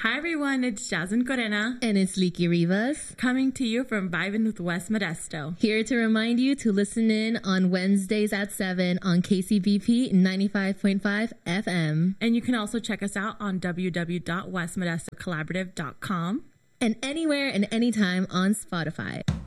Hi everyone, it's Jasmine Corena. And it's Leaky Rivas. Coming to you from Vibin' with West Modesto. Here to remind you to listen in on Wednesdays at 7 on KCBP 95.5 FM. And you can also check us out on www.westmodestocollaborative.com. And anywhere and anytime on Spotify.